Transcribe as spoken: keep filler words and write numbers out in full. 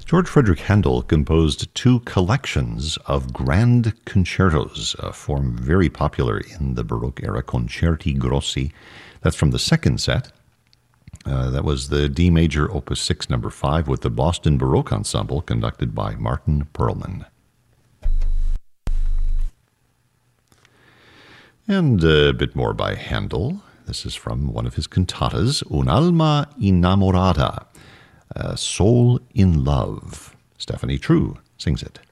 George Frederick Handel composed two collections of grand concertos, a form very popular in the Baroque era, concerti grossi. That's from the second set. Uh, that was the D major, Opus six, number five, with the Boston Baroque Ensemble, conducted by Martin Perlman. And a bit more by Handel. This is from one of his cantatas, Un'alma innamorata, a soul in love. Stephanie True sings it.